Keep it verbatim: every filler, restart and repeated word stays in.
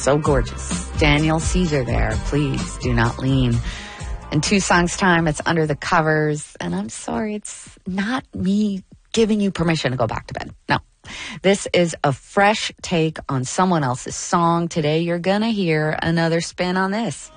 so gorgeous. Daniel Caesar there. Please do not lean. In two songs' time, it's Under the Covers. And I'm sorry, it's not me giving you permission to go back to bed. No. This is a fresh take on someone else's song. Today, you're going to hear another spin on this.